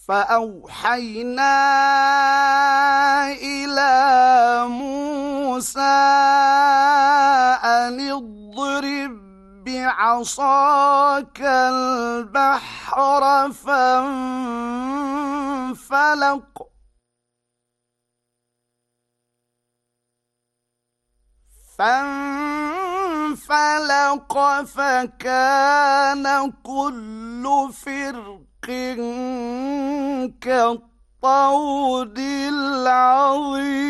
فأوحينا إلى موسى أن اضرب بعصاك البحر فانفلق فكان كل فرق كالطود العظيم.